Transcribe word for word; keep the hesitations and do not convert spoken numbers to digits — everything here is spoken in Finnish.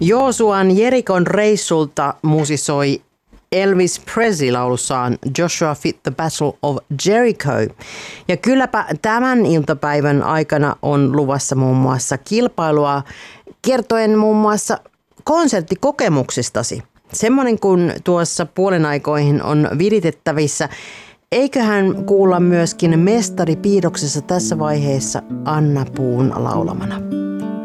Joosuan Jerikon reissulta musisoi Elvis Presley laulussaan Joshua Fit the Battle of Jericho. Ja kylläpä tämän iltapäivän aikana on luvassa muun muassa kilpailua kertoen muun muassa konserttikokemuksistasi. Semmoinen kun tuossa puolen aikoihin on viritettävissä. Eiköhän kuulla myöskin mestari Piidoksessa tässä vaiheessa Anna Puun laulamana.